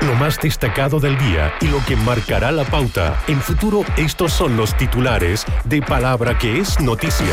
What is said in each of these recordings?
Lo más destacado del día y lo que marcará la pauta. En Futuro, estos son los titulares de Palabra que es noticia.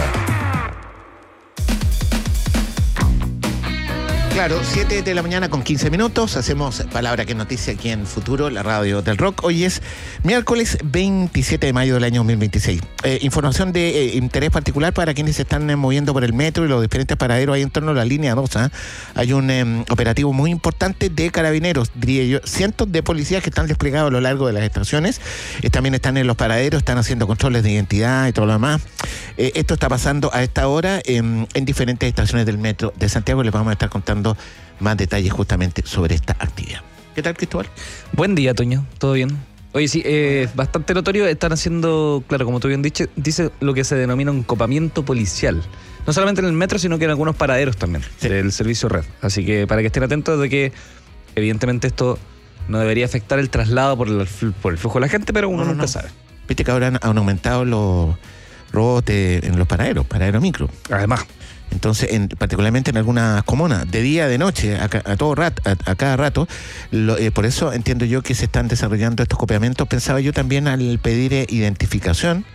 Claro, 7 de la mañana con 15 minutos. Hacemos Palabra que es noticia aquí en Futuro, la radio del rock. Hoy es miércoles 27 de mayo del año 2026. Información de interés particular para quienes se están moviendo por el metro y los diferentes paraderos ahí en torno a la línea 2. Hay un operativo muy importante de carabineros, diría yo, cientos de policías que están desplegados a lo largo de las estaciones. También están en los paraderos, están haciendo controles de identidad y todo lo demás. Esto está pasando a esta hora en diferentes estaciones del metro de Santiago. Les vamos a estar contando más detalles justamente sobre esta actividad. ¿Qué tal, Cristóbal? Buen día, Toño. ¿Todo bien? Oye, sí, bastante notorio. Están haciendo, claro, como tú bien dice lo que se denomina un copamiento policial. No solamente en el metro, sino que en algunos paraderos también, sí, del servicio red. Así que para que estén atentos de que, evidentemente, esto no debería afectar el traslado por el flujo de la gente, pero uno nunca sabe. Viste que ahora han aumentado los robos en los paraderos micro. Además. Entonces, particularmente en algunas comunas, de día, de noche, a cada rato, por eso entiendo yo que se están desarrollando estos copiamientos. Pensaba yo también al pedir identificación.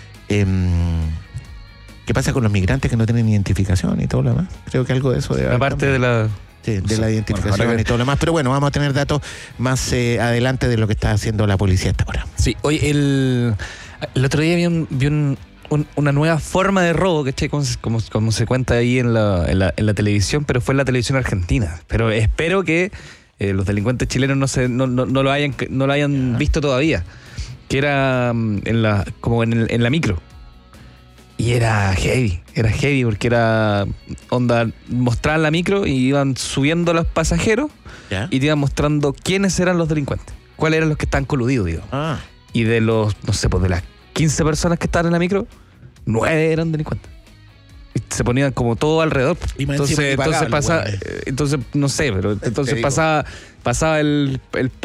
¿Qué pasa con los migrantes que no tienen identificación y todo lo demás? Creo que algo de eso debe haber. Aparte de la... Sí, de la identificación y todo lo demás. Pero bueno, vamos a tener datos más adelante de lo que está haciendo la policía hasta ahora. Sí, hoy el otro día vi una nueva forma de robo, ¿cachai? Como se cuenta ahí en la televisión, pero fue en la televisión argentina. Pero espero que los delincuentes chilenos no lo hayan visto todavía. Que era en la micro. Y era heavy porque era onda, mostraban la micro y iban subiendo a los pasajeros, ¿ya? Y te iban mostrando quiénes eran los delincuentes, cuáles eran los que estaban coludidos, digo. Y de los, no sé, pues de las 15 personas que estaban en la micro, 9 eran delincuentes. Y se ponían como todo alrededor. Entonces no sé, pero entonces pasaba la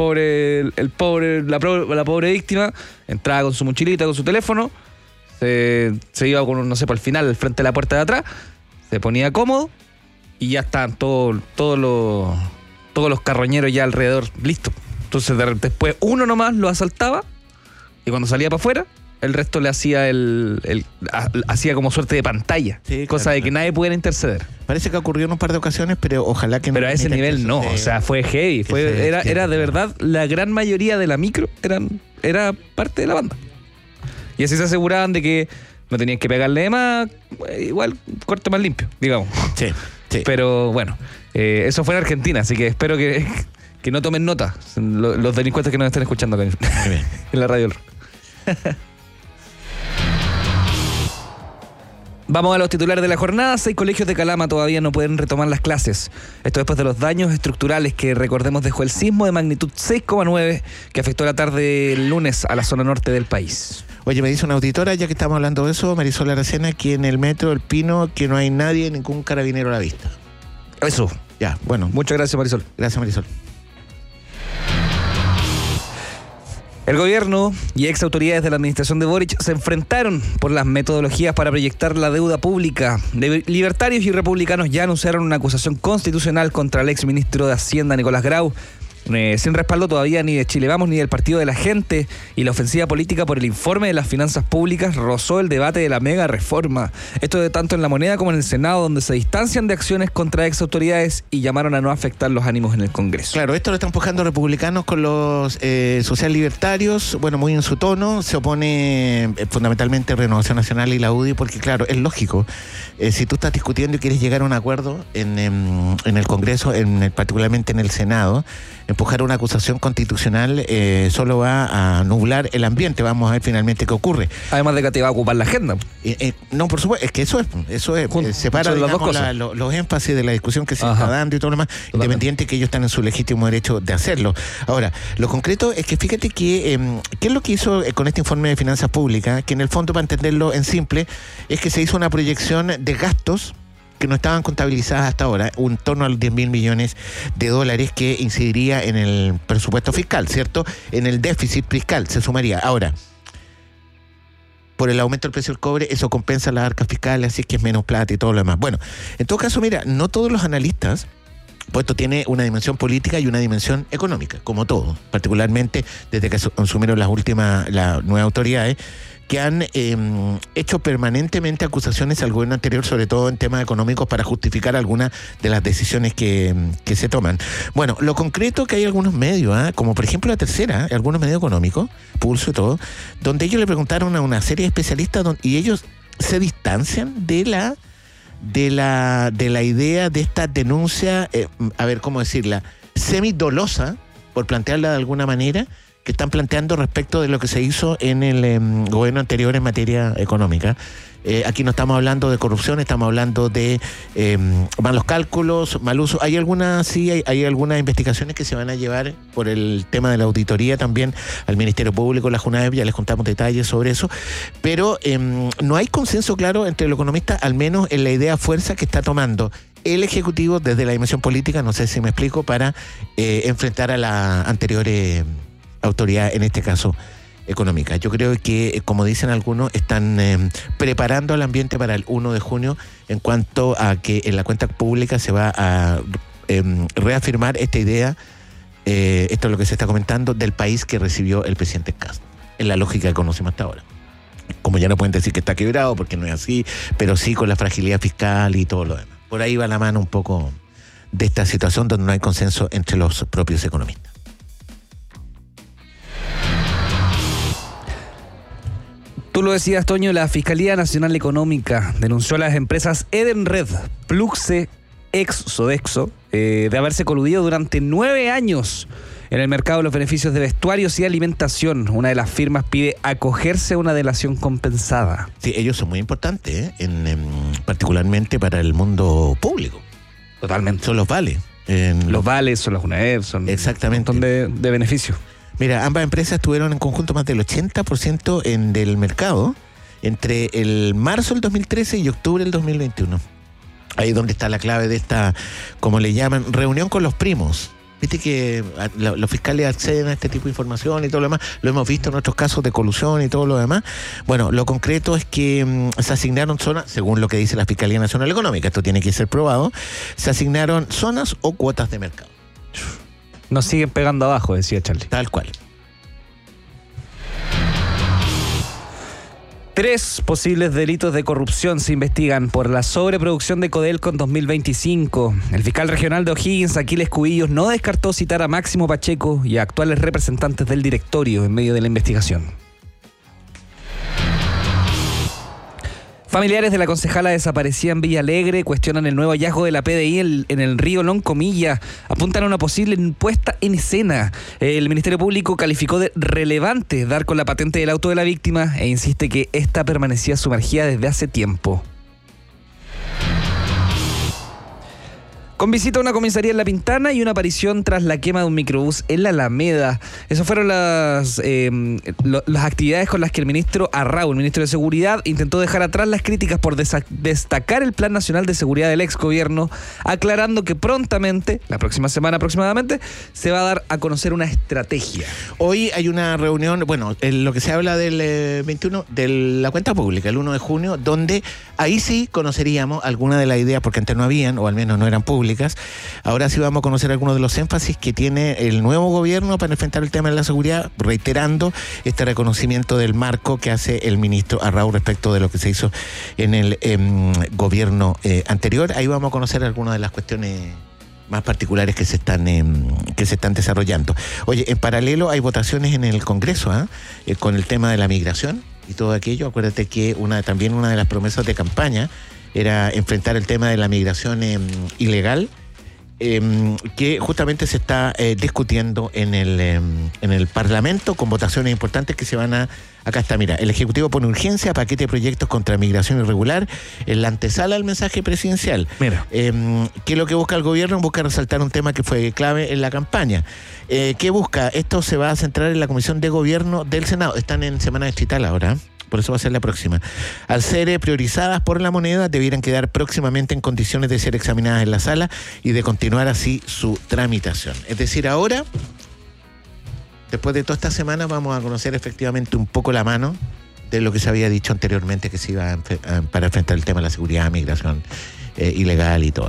pobre víctima, entraba con su mochilita, con su teléfono, se iba con, no sé, por el final, al frente de la puerta de atrás, se ponía cómodo y ya estaban todos los carroñeros ya alrededor listos. Entonces después uno nomás lo asaltaba y cuando salía para afuera, el resto le hacía hacía como suerte de pantalla, sí, cosa claro, de que nadie pudiera interceder. Parece que ocurrió en un par de ocasiones, pero ojalá que... Pero a ese nivel no, o sea, fue heavy. Era de verdad, la gran mayoría de la micro era parte de la banda. Y así se aseguraban de que no tenían que pegarle de más, igual corte más limpio, digamos. Sí. Pero bueno, eso fue en Argentina, así que espero que no tomen nota los delincuentes que nos estén escuchando acá en la radio del rock. Vamos a los titulares de la jornada. 6 colegios de Calama todavía no pueden retomar las clases. Esto después de los daños estructurales que, recordemos, dejó el sismo de magnitud 6,9 que afectó la tarde del lunes a la zona norte del país. Oye, me dice una auditora, ya que estamos hablando de eso, Marisol Aracena, aquí en el metro El Pino, que no hay nadie, ningún carabinero a la vista. Eso. Ya, bueno. Muchas gracias, Marisol. Gracias, Marisol. El gobierno y ex autoridades de la administración de Boric se enfrentaron por las metodologías para proyectar la deuda pública. Libertarios y republicanos ya anunciaron una acusación constitucional contra el ex ministro de Hacienda, Nicolás Grau, sin respaldo todavía ni de Chile Vamos ni del Partido de la Gente, y la ofensiva política por el informe de las finanzas públicas rozó el debate de la mega reforma. Esto de tanto en La Moneda como en el Senado, donde se distancian de acciones contra ex autoridades y llamaron a no afectar los ánimos en el Congreso. Claro, esto lo están empujando republicanos con los social libertarios, bueno, muy en su tono. Se opone fundamentalmente Renovación Nacional y la UDI, porque claro, es lógico. Si tú estás discutiendo y quieres llegar a un acuerdo en el Congreso, particularmente en el Senado, empujar una acusación constitucional solo va a nublar el ambiente. Vamos a ver finalmente qué ocurre. Además de que te va a ocupar la agenda. No, por supuesto, es que eso es separa, digamos, los énfasis de la discusión que se está dando y todo lo demás, independiente que ellos están en su legítimo derecho de hacerlo. Ahora, lo concreto es que fíjate que ¿qué es lo que hizo con este informe de finanzas públicas? Que en el fondo, para entenderlo en simple, es que se hizo una proyección de gastos que no estaban contabilizadas hasta ahora, un torno a los 10.000 millones de dólares que incidiría en el presupuesto fiscal, ¿cierto? En el déficit fiscal se sumaría. Ahora, por el aumento del precio del cobre, eso compensa las arcas fiscales, así que es menos plata y todo lo demás. Bueno, en todo caso, mira, no todos los analistas Pues esto tiene una dimensión política y una dimensión económica, como todo, particularmente desde que asumieron las nuevas autoridades, que han hecho permanentemente acusaciones al gobierno anterior, sobre todo en temas económicos, para justificar algunas de las decisiones que se toman. Bueno, lo concreto que hay algunos medios, como por ejemplo La Tercera, algunos medios económicos, Pulso y todo, donde ellos le preguntaron a una serie de especialistas y ellos se distancian de la idea de esta denuncia, a ver cómo decirla, semidolosa, por plantearla de alguna manera, que están planteando respecto de lo que se hizo en el gobierno anterior en materia económica. Aquí no estamos hablando de corrupción, estamos hablando de malos cálculos, mal uso. Hay algunas investigaciones que se van a llevar por el tema de la auditoría también al Ministerio Público, la JUNAEP, ya les contamos detalles sobre eso, pero no hay consenso claro entre los economistas, al menos en la idea fuerza que está tomando el Ejecutivo desde la dimensión política, no sé si me explico, para enfrentar a la anterior autoridad, en este caso económica. Yo creo que, como dicen algunos, están preparando el ambiente para el 1 de junio en cuanto a que en la cuenta pública se va a reafirmar esta idea, esto es lo que se está comentando, del país que recibió el presidente Kast, en la lógica que conocemos hasta ahora. Como ya no pueden decir que está quebrado, porque no es así, pero sí con la fragilidad fiscal y todo lo demás. Por ahí va la mano un poco de esta situación donde no hay consenso entre los propios economistas. Tú lo decías, Toño, la Fiscalía Nacional Económica denunció a las empresas Edenred, Pluxe, ex Sodexo, de haberse coludido durante 9 años en el mercado de los beneficios de vestuarios y alimentación. Una de las firmas pide acogerse a una delación compensada. Sí, ellos son muy importantes, particularmente para el mundo público. Totalmente. Son los vales. Los vales, son las UNAEP, son exactamente un montón de beneficios. Mira, ambas empresas tuvieron en conjunto más del 80% del mercado entre el marzo del 2013 y octubre del 2021. Ahí es donde está la clave de esta, como le llaman, reunión con los primos. Viste que los fiscales acceden a este tipo de información y todo lo demás. Lo hemos visto en otros casos de colusión y todo lo demás. Bueno, lo concreto es que se asignaron zonas, según lo que dice la Fiscalía Nacional Económica, esto tiene que ser probado, se asignaron zonas o cuotas de mercado. Nos siguen pegando abajo, decía Charlie. Tal cual. 3 posibles delitos de corrupción se investigan por la sobreproducción de Codelco en 2025. El fiscal regional de O'Higgins, Aquiles Cubillos, no descartó citar a Máximo Pacheco y a actuales representantes del directorio en medio de la investigación. Familiares de la concejala desaparecida en Villa Alegre cuestionan el nuevo hallazgo de la PDI en el río Loncomilla. Apuntan a una posible puesta en escena. El Ministerio Público calificó de relevante dar con la patente del auto de la víctima e insiste que esta permanecía sumergida desde hace tiempo. Con visita a una comisaría en La Pintana y una aparición tras la quema de un microbús en la Alameda. Esas fueron las actividades con las que el ministro Arrau, el ministro de Seguridad, intentó dejar atrás las críticas por destacar el Plan Nacional de Seguridad del ex gobierno, aclarando que prontamente, la próxima semana aproximadamente, se va a dar a conocer una estrategia. Hoy hay una reunión, bueno, en lo que se habla del 21, de la cuenta pública, el 1 de junio, donde ahí sí conoceríamos alguna de las ideas, porque antes no habían, o al menos no eran públicas. Ahora sí vamos a conocer algunos de los énfasis que tiene el nuevo gobierno para enfrentar el tema de la seguridad, reiterando este reconocimiento del marco que hace el ministro Arrau respecto de lo que se hizo en el gobierno anterior. Ahí vamos a conocer algunas de las cuestiones más particulares que se están desarrollando. Oye, en paralelo hay votaciones en el Congreso, con el tema de la migración y todo aquello. Acuérdate que también una de las promesas de campaña era enfrentar el tema de la migración ilegal, que justamente se está discutiendo en el Parlamento, con votaciones importantes que se van a... Acá está, mira, el Ejecutivo pone urgencia a paquete de proyectos contra migración irregular en la antesala del mensaje presidencial. Mira. ¿Qué es lo que busca el gobierno? Busca resaltar un tema que fue clave en la campaña. ¿Qué busca? Esto se va a centrar en la Comisión de Gobierno del Senado. Están en semana distrital ahora, por eso va a ser la próxima. Al ser priorizadas por la moneda, debieran quedar próximamente en condiciones de ser examinadas en la sala y de continuar así su tramitación. Es decir, ahora, después de toda esta semana, vamos a conocer efectivamente un poco la mano de lo que se había dicho anteriormente que se iba para enfrentar el tema de la seguridad, migración ilegal y todo aquello.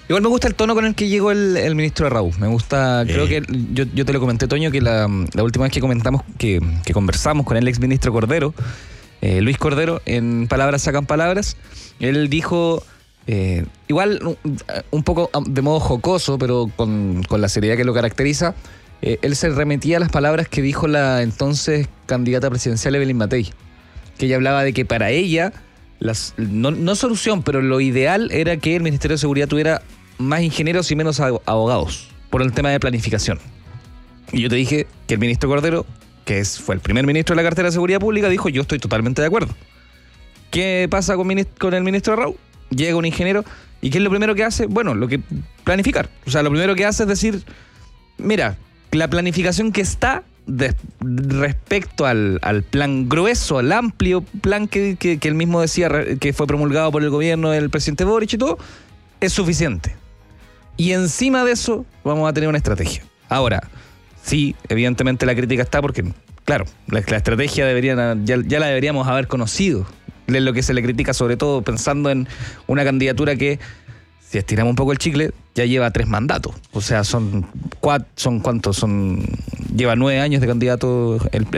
Igual me gusta el tono con el que llegó el ministro Raúl. Me gusta, creo que yo te lo comenté, Toño, que la última vez que comentamos, que conversamos con el ex ministro Cordero, Luis Cordero, en Palabras Sacan Palabras, él dijo, igual un poco de modo jocoso, pero con la seriedad que lo caracteriza, él se remetía a las palabras que dijo la entonces candidata presidencial Evelyn Matei, que ella hablaba de que para ella, no solución, pero lo ideal era que el Ministerio de Seguridad tuviera más ingenieros y menos abogados por el tema de planificación. Y yo te dije que el ministro Cordero, que fue el primer ministro de la cartera de Seguridad Pública, dijo: yo estoy totalmente de acuerdo. ¿Qué pasa con el ministro Raúl? Llega un ingeniero, ¿y qué es lo primero que hace? Bueno, planificar. O sea, lo primero que hace es decir, mira, la planificación que está respecto al plan grueso, al amplio plan que él mismo decía, que fue promulgado por el gobierno del presidente Boric y todo, es suficiente. Y encima de eso vamos a tener una estrategia. Ahora, sí, evidentemente la crítica está porque, claro, la estrategia ya la deberíamos haber conocido. Es lo que se le critica, sobre todo pensando en una candidatura que, si estiramos un poco el chicle, ya lleva 3 mandatos. O sea, lleva 9 años de candidato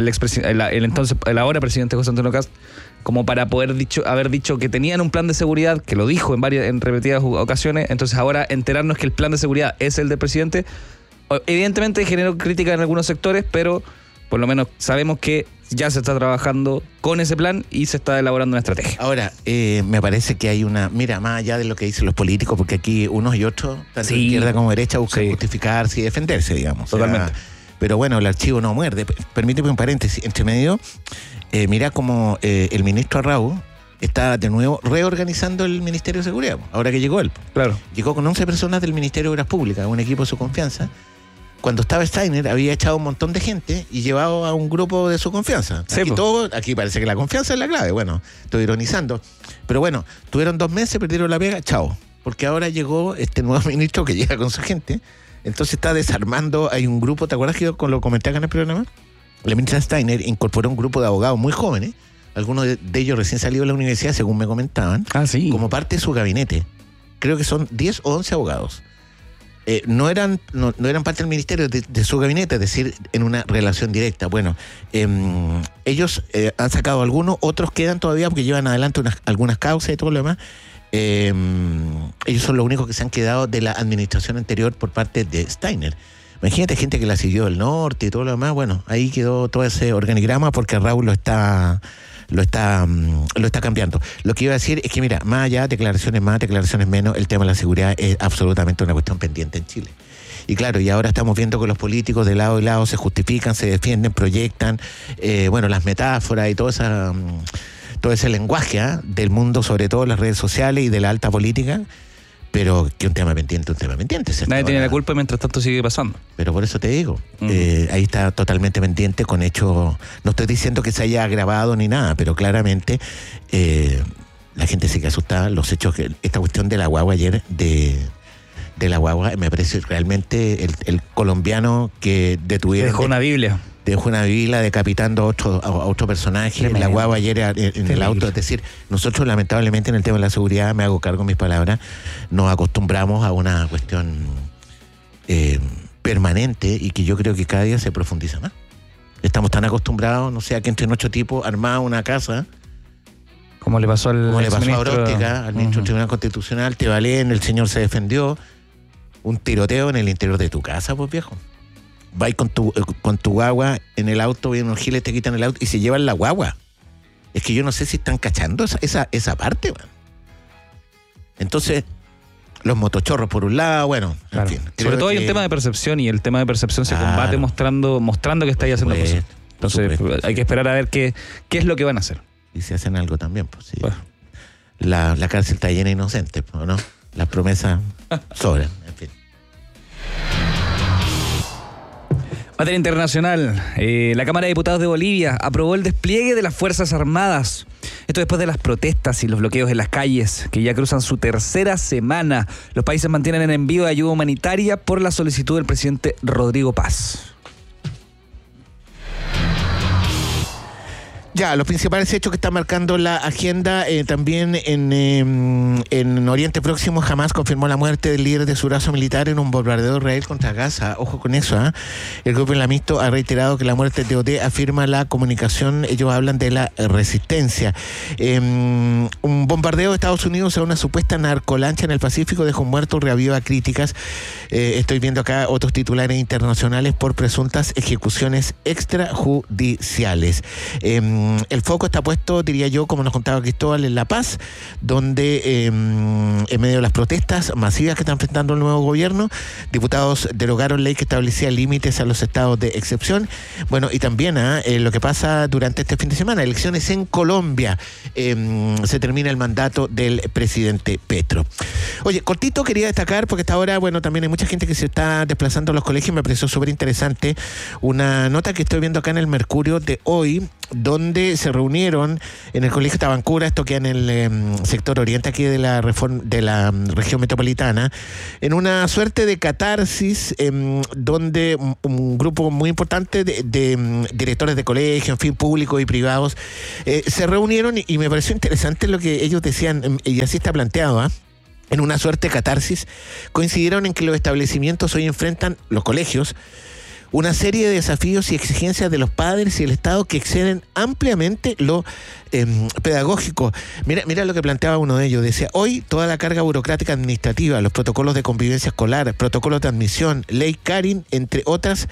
el ahora presidente José Antonio Kast, como para poder haber dicho que tenían un plan de seguridad, que lo dijo en repetidas ocasiones. Entonces ahora enterarnos que el plan de seguridad es el del presidente, evidentemente generó crítica en algunos sectores, pero por lo menos sabemos que ya se está trabajando con ese plan y se está elaborando una estrategia. Ahora, me parece que hay mira, más allá de lo que dicen los políticos, porque aquí unos y otros, tanto de izquierda como derecha, buscan justificarse y defenderse, digamos. Totalmente. Pero bueno, el archivo no muerde. Permíteme un paréntesis. Entre medio, mira cómo el ministro Arrau está de nuevo reorganizando el Ministerio de Seguridad, ahora que llegó él. Claro. Llegó con 11 personas del Ministerio de Obras Públicas, un equipo de su confianza. Cuando estaba Steiner, había echado un montón de gente y llevado a un grupo de su confianza. Sí, aquí parece que la confianza es la clave. Bueno, estoy ironizando. Pero bueno, tuvieron 2 meses, perdieron la pega, chao. Porque ahora llegó este nuevo ministro que llega con su gente. Entonces está desarmando, hay un grupo, ¿te acuerdas que yo lo comenté acá en el programa? La ministra Steiner incorporó un grupo de abogados muy jóvenes, algunos de ellos recién salidos de la universidad, según me comentaban, como parte de su gabinete. Creo que son 10 o 11 abogados. No eran parte del ministerio, de su gabinete, es decir, en una relación directa. Bueno, ellos han sacado algunos, otros quedan todavía porque llevan adelante algunas causas y todo lo demás. Ellos son los únicos que se han quedado de la administración anterior por parte de Steiner. Imagínate gente que la siguió del norte y todo lo demás. Bueno, ahí quedó todo ese organigrama porque Raúl lo está cambiando. Lo que iba a decir es que, mira, más allá, declaraciones más, declaraciones menos, el tema de la seguridad es absolutamente una cuestión pendiente en Chile. Y claro, y ahora estamos viendo que los políticos de lado y lado se justifican, se defienden, proyectan, las metáforas y todo ese lenguaje del mundo, sobre todo las redes sociales y de la alta política, pero que un tema pendiente. Nadie tiene la culpa y mientras tanto sigue pasando. Pero por eso te digo, ahí está totalmente pendiente con hechos. No estoy diciendo que se haya agravado ni nada, pero claramente la gente sigue asustada. Los hechos, esta cuestión de la guagua ayer, de la guagua, me parece realmente el colombiano que detuvieron. Dejó una Biblia decapitando a otro personaje. Tremendo. La guagua ayer en el auto. Es decir, nosotros lamentablemente en el tema de la seguridad, me hago cargo de mis palabras, nos acostumbramos a una cuestión permanente y que yo creo que cada día se profundiza más. Estamos tan acostumbrados, no sé, a que entren 8 tipos armados a una casa. Como le pasó a Oróstica, al ministro del Tribunal Constitucional, te valen, el señor se defendió. Un tiroteo en el interior de tu casa, pues viejo. Vais con tu guagua en el auto, vienen unos giles, te quitan el auto y se llevan la guagua. Es que yo no sé si están cachando esa parte, man. Entonces, los motochorros por un lado, bueno, claro. En fin. Sobre todo hay un tema de percepción y el tema de percepción se combate mostrando que estáis haciendo cosas. Entonces, hay que esperar a ver qué es lo que van a hacer. Y si hacen algo también, pues sí. Bueno. La cárcel está llena de inocentes, ¿no? Las promesas sobran, en fin. Materia internacional. La Cámara de Diputados de Bolivia aprobó el despliegue de las Fuerzas Armadas. Esto después de las protestas y los bloqueos en las calles, que ya cruzan su 3ª semana. Los países mantienen el envío de ayuda humanitaria por la solicitud del presidente Rodrigo Paz. Ya, los principales hechos que están marcando la agenda, también en Oriente Próximo, Hamas confirmó la muerte del líder de su brazo militar en un bombardeo de Israel contra Gaza. Ojo con eso, ¿eh? El grupo islamista ha reiterado que la muerte de Odeh afirma la comunicación, ellos hablan de la resistencia. Un bombardeo de Estados Unidos a una supuesta narcolancha en el Pacífico dejó muertos, reaviva críticas. Estoy viendo acá otros titulares internacionales por presuntas ejecuciones extrajudiciales. El foco está puesto, diría yo, como nos contaba Cristóbal, en La Paz, donde en medio de las protestas masivas que está enfrentando el nuevo gobierno, diputados derogaron ley que establecía límites a los estados de excepción. Bueno, y también lo que pasa durante este fin de semana, elecciones en Colombia, se termina el mandato del presidente Petro. Oye, cortito quería destacar, porque hasta ahora, bueno, también hay mucha gente que se está desplazando a los colegios, me pareció súper interesante una nota que estoy viendo acá en el Mercurio de hoy, donde se reunieron en el Colegio Tabancura, esto que en el sector oriente aquí de la región metropolitana, en una suerte de catarsis, donde un grupo muy importante de directores de colegio, en fin, públicos y privados, se reunieron y me pareció interesante lo que ellos decían, y así está planteado, en una suerte de catarsis, coincidieron en que los establecimientos hoy enfrentan, los colegios, una serie de desafíos y exigencias de los padres y el Estado que exceden ampliamente lo pedagógico. Mira lo que planteaba uno de ellos. Decía, hoy toda la carga burocrática administrativa, los protocolos de convivencia escolar, protocolos de admisión, ley Karin, entre otras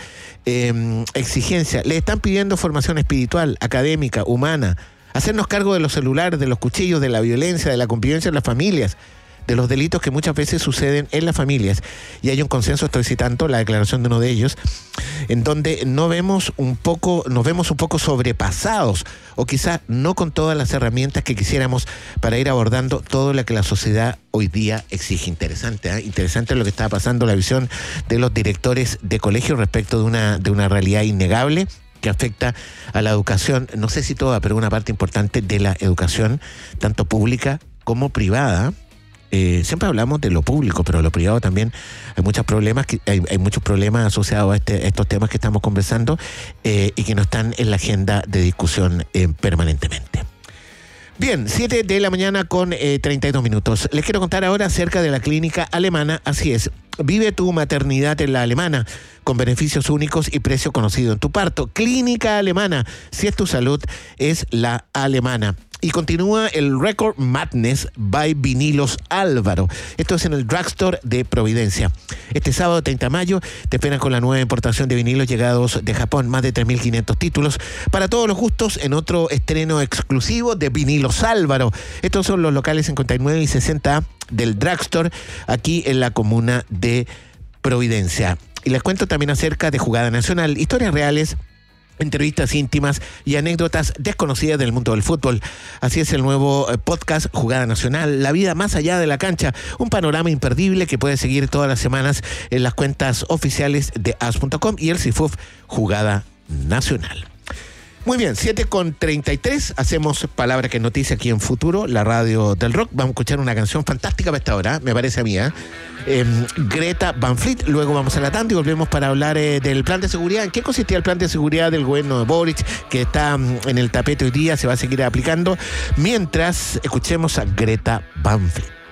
exigencias, le están pidiendo formación espiritual, académica, humana, hacernos cargo de los celulares, de los cuchillos, de la violencia, de la convivencia en las familias, de los delitos que muchas veces suceden en las familias. Y hay un consenso, estoy citando la declaración de uno de ellos, en donde nos vemos un poco sobrepasados, o quizá no con todas las herramientas que quisiéramos para ir abordando todo lo que la sociedad hoy día exige. Interesante, interesante lo que está pasando, la visión de los directores de colegio respecto de una realidad innegable que afecta a la educación, no sé si toda, pero una parte importante de la educación, tanto pública como privada. Siempre hablamos de lo público, pero lo privado también hay muchos problemas asociados a estos temas que estamos conversando y que no están en la agenda de discusión permanentemente. Bien, 7 de la mañana con 32 minutos. Les quiero contar ahora acerca de la clínica alemana. Así es, vive tu maternidad en la alemana con beneficios únicos y precio conocido en tu parto. Clínica alemana, si es tu salud, es la alemana. Y continúa el Record Madness by Vinilos Álvaro. Esto es en el Drugstore de Providencia. Este sábado 30 de mayo te esperan con la nueva importación de vinilos llegados de Japón. Más de 3.500 títulos para todos los gustos en otro estreno exclusivo de Vinilos Álvaro. Estos son los locales 59 y 60 del Drugstore aquí en la comuna de Providencia. Y les cuento también acerca de Jugada Nacional. Historias reales, entrevistas íntimas y anécdotas desconocidas del mundo del fútbol. Así es el nuevo podcast Jugada Nacional, la vida más allá de la cancha, un panorama imperdible que puedes seguir todas las semanas en las cuentas oficiales de as.com y el CIFUF Jugada Nacional. Muy bien, 7:33, hacemos Palabra que es Noticia aquí en Futuro, la radio del rock. Vamos a escuchar una canción fantástica para esta hora, me parece a mí, Greta Van Fleet. Luego vamos a la tanda y volvemos para hablar del plan de seguridad. ¿En qué consistía el plan de seguridad del gobierno de Boric, que está en el tapete hoy día, se va a seguir aplicando? Mientras escuchemos a Greta Van Fleet.